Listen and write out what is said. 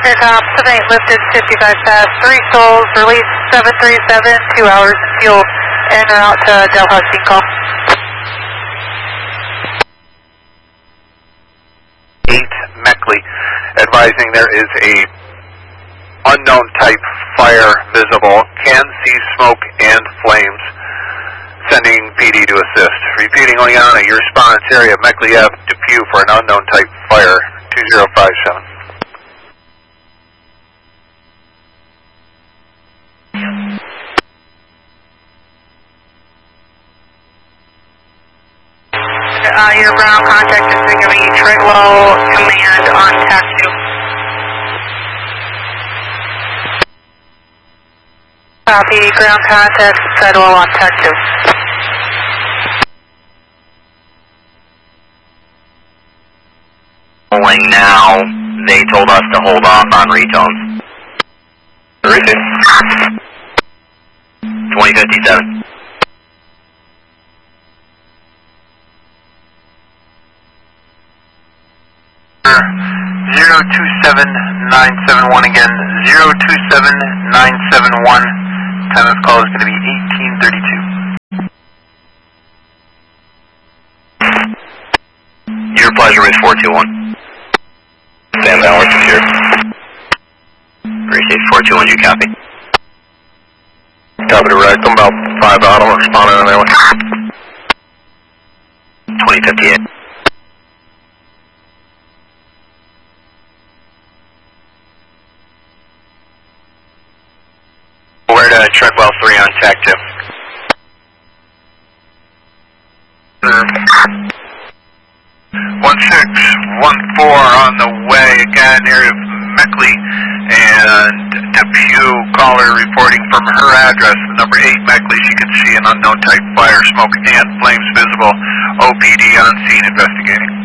Intercom, 78 lifted, 55 past, 3 souls, release 737, 2 hours in fuel, en route to Delhi call. 8 Meckley, advising there is a unknown type fire visible, can see smoke and flames, sending PD to assist. Repeating, Oleana, your response area, Meckley Ave, Depew for an unknown type fire, 2057. Your ground contact is going to be Treadwell Command on TAC 2. Copy, ground contact Treadwell on TAC 2. Now, they told us to hold off on retones. 2057. Zero 27971 again, 027971. Time of call is going to be 1832. Your pleasure is 421. Stand by, we're secure. Received 421, you copy? Copy direct, I'm about 5 out, I'm responding on that one. 2058. Where to Treadwell 3 on TAC 2. 1614 on the way, again, area of Meckley and Depew, caller reporting from her address, number 8 Meckley. She can see an unknown type fire, smoke and flames visible. OPD on scene investigating.